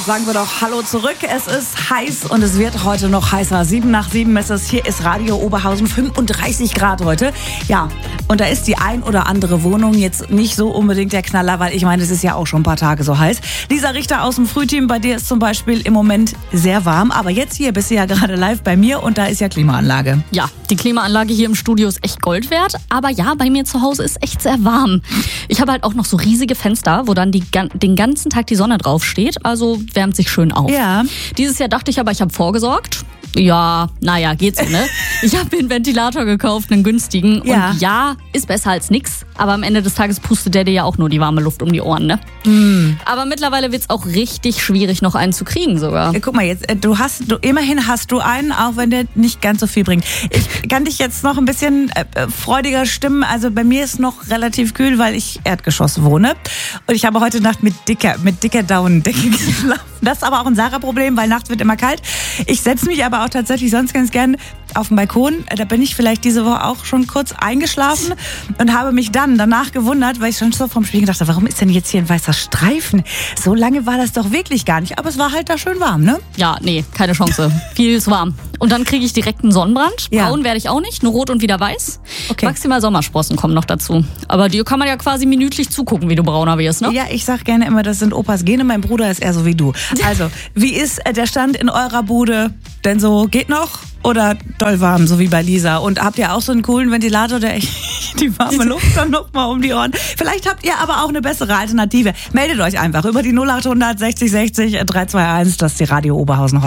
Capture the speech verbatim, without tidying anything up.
sagen wir doch Hallo zurück. Es ist heiß und es wird heute noch heißer. Sieben nach sieben ist es. Hier ist Radio Oberhausen, fünfunddreißig Grad heute. Ja, und da ist die ein oder andere Wohnung jetzt nicht so unbedingt der Knaller, weil ich meine, es ist ja auch schon ein paar Tage so heiß. Lisa Richter aus dem Frühteam, bei dir ist zum Beispiel im Moment sehr warm. Aber jetzt hier bist du ja gerade live bei mir und da ist ja Klimaanlage. Ja, die Klimaanlage hier im Studio ist echt Gold wert. Aber ja, bei mir zu Hause ist echt sehr warm. Ich habe halt auch noch so riesige Fenster, wo dann die, den ganzen Tag die Sonne drauf steht. Also wärmt sich schön auf. Ja. Dieses Jahr dachte ich aber, ich habe vorgesorgt. Ja, naja, geht so, ne? Ich habe mir einen Ventilator gekauft, einen günstigen. Ja. Und ja, ist besser als nix. Aber am Ende des Tages pustet der dir ja auch nur die warme Luft um die Ohren, ne? Mm. Aber mittlerweile wird's auch richtig schwierig, noch einen zu kriegen sogar. Guck mal jetzt, du hast, du, immerhin hast du einen, auch wenn der nicht ganz so viel bringt. Ich kann dich jetzt noch ein bisschen äh, freudiger stimmen. Also bei mir ist noch relativ kühl, weil ich Erdgeschoss wohne. Und ich habe heute Nacht mit dicker, mit dicker Daunendecke geschlafen. Das ist aber auch ein Sarah-Problem, weil nachts wird immer kalt. Ich setze mich aber auch tatsächlich sonst ganz gern auf den Balkon. Da bin ich vielleicht diese Woche auch schon kurz eingeschlafen und habe mich dann danach gewundert, weil ich schon so vom Spiegel dachte, warum ist denn jetzt hier ein weißer Streifen? So lange war das doch wirklich gar nicht. Aber es war halt da schön warm, ne? Ja, nee, keine Chance. Viel zu warm. Und dann kriege ich direkt einen Sonnenbrand. Ja. Braun werde ich auch nicht, nur rot und wieder weiß. Okay. Maximal Sommersprossen kommen noch dazu. Aber dir kann man ja quasi minütlich zugucken, wie du brauner wirst, ne? Ja, ich sag gerne immer, das sind Opas Gene. Mein Bruder ist eher so wie du. Also, wie ist der Stand in eurer Bude denn so? Geht noch? Oder doll warm, so wie bei Lisa? Und habt ihr auch so einen coolen Ventilator, der echt die warme Luft dann noch mal um die Ohren? Vielleicht habt ihr aber auch eine bessere Alternative. Meldet euch einfach über die null acht hundert sechzig sechzig drei zwei eins. Das ist die Radio Oberhausen.